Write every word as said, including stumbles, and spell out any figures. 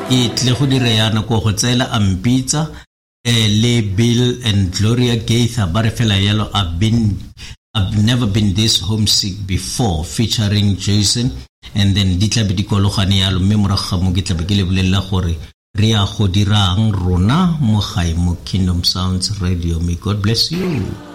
e tle go dire yana go go tsela ampitsa eh, le Bill and Gloria Gaither ba re fela yellow. I've been I've never been this homesick before, featuring Jason, and then di tla be di kologane yalo mme moraga mo ke tla be ke le bolela gore re a go dirang rona mo gae mo Kingdom Sounds Radio. May God bless you.